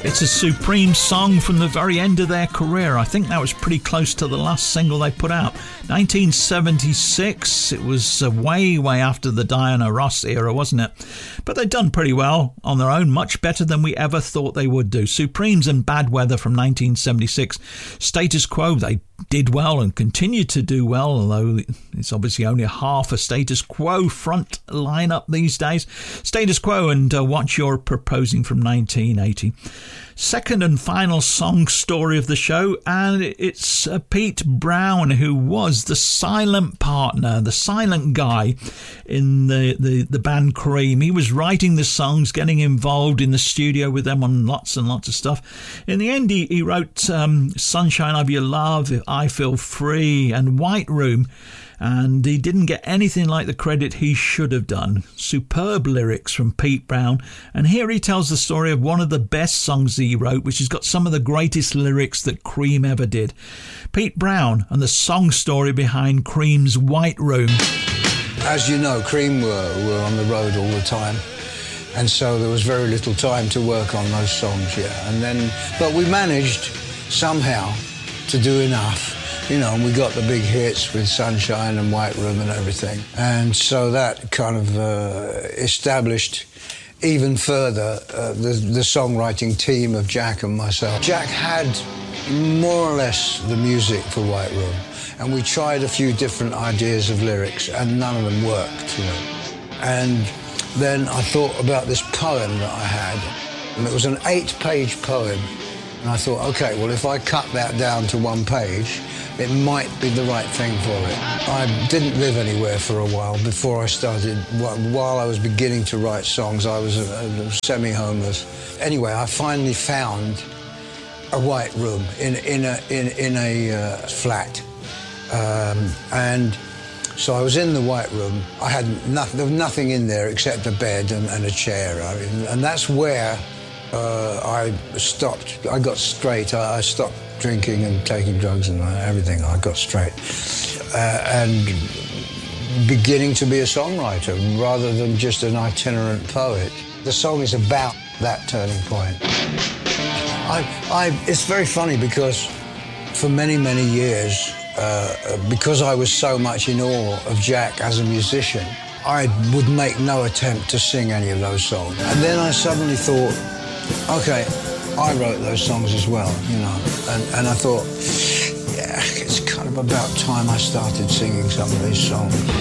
It's a Supreme song from the very end of their career. I think that was pretty close to the last single they put out. 1976. It was way after the Diana Ross era, wasn't it? But they'd done pretty well on their own, much better than we ever thought they would do. Supremes and Bad Weather from 1976. Status Quo, they did well and continued to do well, although it's obviously only half a Status Quo front lineup these days. Status Quo and What You're Proposing from 1980. Second and final song story of the show, and it's Pete Brown, who was the silent partner, the silent guy in the band Cream. He was writing the songs, getting involved in the studio with them on lots and lots of stuff. In the end, he wrote Sunshine of Your Love, I Feel Free, and White Room, and he didn't get anything like the credit he should have done. Superb lyrics from Pete Brown, and here he tells the story of one of the best songs he wrote, which has got some of the greatest lyrics that Cream ever did. Pete Brown and the song story behind Cream's White Room. As you know, Cream were on the road all the time, and so there was very little time to work on those songs, but we managed somehow to do enough. And we got the big hits with Sunshine and White Room and everything. And so that kind of established even further the songwriting team of Jack and myself. Jack had more or less the music for White Room, and we tried a few different ideas of lyrics, and none of them worked, And then I thought about this poem that I had, and it was an 8-page poem. And I thought, OK, well, if I cut that down to 1 page, it might be the right thing for it. I didn't live anywhere for a while before I started. While I was beginning to write songs, I was semi-homeless. Anyway, I finally found a white room in a flat, and so I was in the white room. I had there was nothing in there except a bed and a chair, and that's where I stopped. I got straight. I stopped drinking and taking drugs and everything. I got straight. And beginning to be a songwriter rather than just an itinerant poet. The song is about that turning point. It's very funny because for many, many years, because I was so much in awe of Jack as a musician, I would make no attempt to sing any of those songs. And then I suddenly thought, OK, I wrote those songs as well, and I thought, yeah, it's kind of about time I started singing some of these songs.